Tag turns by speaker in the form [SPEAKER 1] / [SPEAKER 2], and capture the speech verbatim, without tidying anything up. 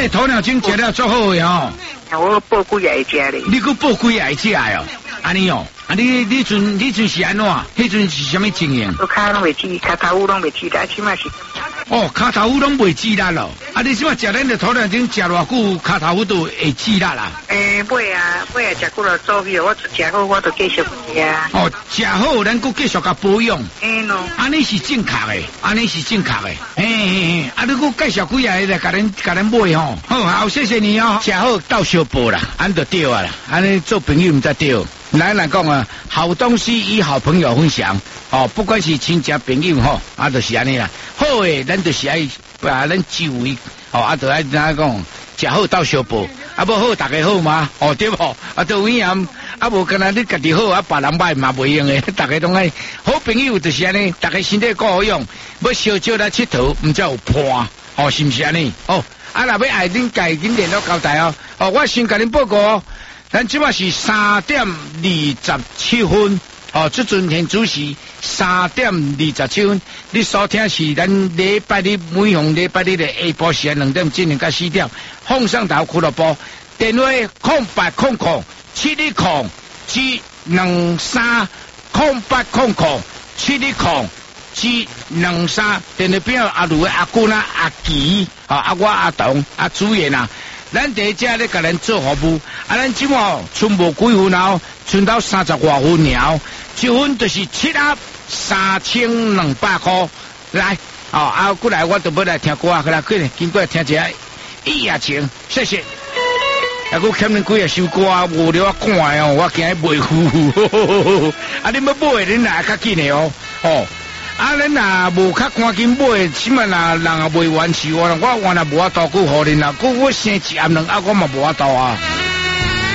[SPEAKER 1] 的鸵鸟精食了足好的吼。
[SPEAKER 2] 我报几也会食咧。
[SPEAKER 1] 你佫报几也会食哦？安尼哦，啊你你阵你阵是安怎？迄阵是啥物情形？
[SPEAKER 2] 我骹拢袂止，骹头乌拢袂止，但起码是。
[SPEAKER 1] 哦，骹头乌拢袂止力咯。啊，你即马食咱的鸵鸟精食偌久，骹头乌都会止力啦。
[SPEAKER 2] 诶，尾啊，尾啊，食过了做去，我食好，我就继续食啊。
[SPEAKER 1] 哦，食好，咱佫继续甲保养。
[SPEAKER 2] 嘿咯。
[SPEAKER 1] 安尼是正确的，安尼是正确的。嘿嘿嘿，啊，你佫介绍几下来，甲咱甲咱买吼。好，好，谢谢你哦。食好到小报啦，安就对啊啦。安尼做朋友毋才对。咱来讲啊，好东西与好朋友分享。哦，不管是亲戚朋友吼，啊，就是安尼啦。好诶，咱就是爱把咱周围，哦，啊，就爱怎讲，食好到小报，啊，无好大家好嘛，哦，对无？啊，都有影，啊，无干那你家己好，啊，别人歹嘛袂用诶，大家拢爱好朋友就是安尼，大家身体顾好用，要烧酒来佚佗，毋则有伴，哦，是毋是安尼？哦，啊，若要爱恁家恁联络交代哦，哦，我先甲恁报告哦，咱即马是三点二十七分。哦，这阵现主是三点二十七分，你收听是咱礼拜日每逢礼拜日的下晡时间两点进行到四点，放上头俱乐部电话空八空空七二空七两三空八空空七二空七两三，电话表阿卢阿姑啦阿吉啊阿我阿东阿主任啊。咱第一只咧，甲咱做服务，啊，咱即马剩无几分后，剩到三十外分了，一分就是七盒三千两百块。来，哦，啊，过来我就要来听歌啊，来，过来，经过听一下《一夜情》，谢谢。啊，我欠恁几个首歌，无聊啊赶哦，我惊袂赴。啊，你要买，恁来较紧的哦，哦。啊，咱若无较赶紧买，起码若人也袂完事，我我我若无法度顾互恁啦，顾我生一暗两暗，我嘛无法度啊。